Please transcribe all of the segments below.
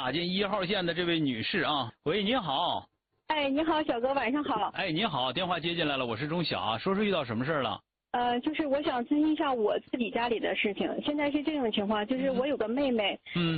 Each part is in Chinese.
打进1号线的这位女士啊，喂，你好。 哎，你好，小哥，晚上好。 哎，你好，电话接进来了，我是钟晓啊，说说遇到什么事了？ 就是我想咨询一下我自己家里的事情。现在是这种情况，就是我有个妹妹，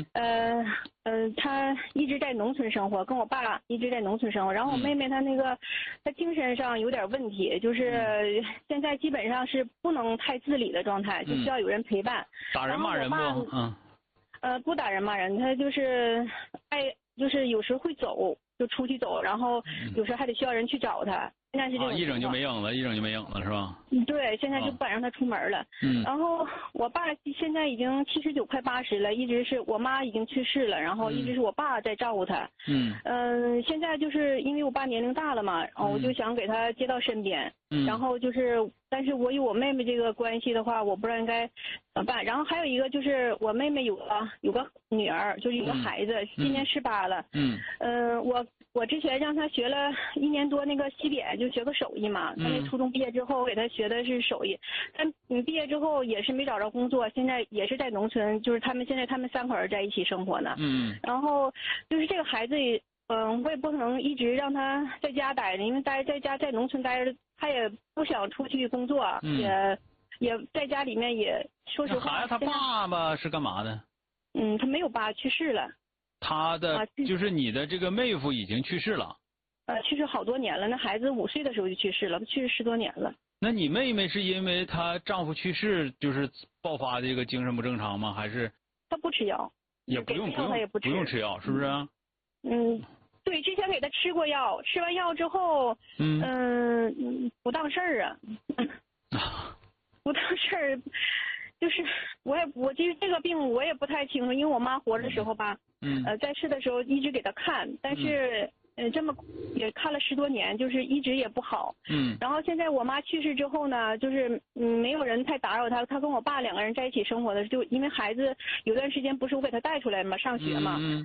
她一直在农村生活，跟我爸一直在农村生活。然后我妹妹她她精神上有点问题，就是现在基本上是不能太自理的状态，就需要有人陪伴。 打人骂人不？ 不打人骂人，她就是就是有时会走，就出去走，然后有时还得需要人去找她。现在是这种情况， 一整就没影了，是吧？ 对，现在就不敢让他出门了。然后我爸现在已经79快80了，一直是我妈已经去世了，然后一直是我爸在照顾他。现在就是因为我爸年龄大了嘛，然后我就想给他接到身边。然后就是，但是我有我妹妹这个关系的话，我不知道应该怎么办。然后还有一个就是我妹妹有个女儿，就是有个孩子，今年18了。我之前让她学了1年多那个西点，就学个手艺嘛。她那初中毕业之后，我给她学的是手艺。但毕业之后也是没找着工作，现在也是在农村，就是他们3口人在一起生活呢。然后就是这个孩子，我也不可能一直让他在家待着，因为在农村待着，他也不想出去工作，也在家里面也说实话。 孩子他爸爸是干嘛的？ 他没有爸，去世了。 他的就是你的这个妹夫已经去世了。 去世好多年了，那孩子5岁的时候就去世了，去世10多年了。 那你妹妹是因为她丈夫去世就是爆发的这个精神不正常吗？还是？她不吃药。 也不用吃药，是不是？ 对，之前给她吃过药，吃完药之后，不当事儿啊。不当事儿，就是我其实这个病我也不太清楚，因为我妈活着的时候吧，在世的时候一直给她看，但是这么也看了10多年，就是一直也不好。然后现在我妈去世之后呢，就是没有人太打扰她，她跟我爸2个人在一起生活的，就因为孩子有段时间不是我给她带出来嘛，上学嘛。